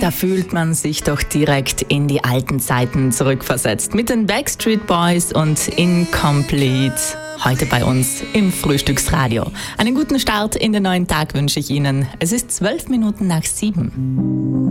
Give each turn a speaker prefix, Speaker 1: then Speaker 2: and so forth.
Speaker 1: Da fühlt man sich doch direkt in die alten Zeiten zurückversetzt. Mit den Backstreet Boys und Incomplete. Heute bei uns im Frühstücksradio. Einen guten Start in den neuen Tag wünsche ich Ihnen. Es ist 12 Minuten nach 7.